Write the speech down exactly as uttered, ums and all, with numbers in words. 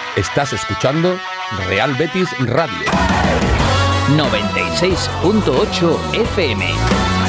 Estás escuchando Real Betis Radio noventa y seis punto ocho F M.